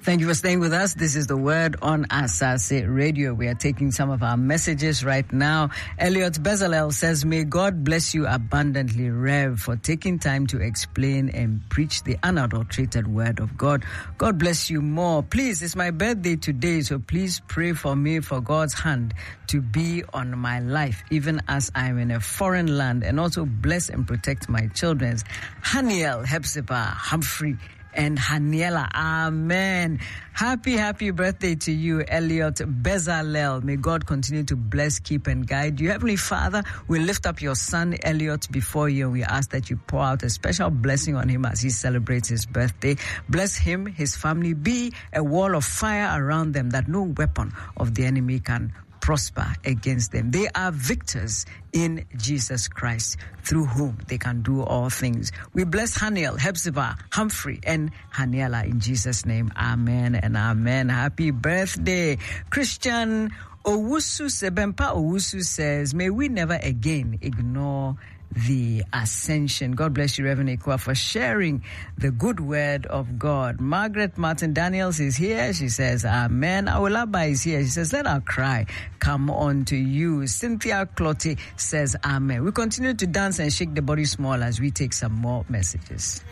Thank you for staying with us. This is the Word on Asase Radio. We are taking some of our messages right now. Elliot Bezalel says, may God bless you abundantly, Rev, for taking time to explain and preach the unadulterated Word of God. God bless you more. Please, it's my birthday today, so please pray for me for God's hand to be on my life, even as I'm in a foreign land, and also bless and protect my children. Haniel, Hepzibah, Humphrey, and Haniela. Amen. Happy birthday to you, Elliot Bezalel. May God continue to bless, keep, and guide you. Heavenly Father, we lift up your son, Elliot, before you, and we ask that you pour out a special blessing on him as he celebrates his birthday. Bless him, his family. Be a wall of fire around them that no weapon of the enemy can prosper against them. They are victors in Jesus Christ, through whom they can do all things. We bless Haniel, Hepzibah, Humphrey, and Haniela in Jesus' name. Amen and amen. Happy birthday. Christian Owusu Sebempa Owusu says, may we never again ignore the ascension. God bless you, Reverend Ekwa, for sharing the good word of God. Margaret Martin Daniels is here. She says, amen. Awolaba is here. She says, let our cry come on to you. Cynthia Clotte says, amen. We continue to dance and shake the body small as we take some more messages.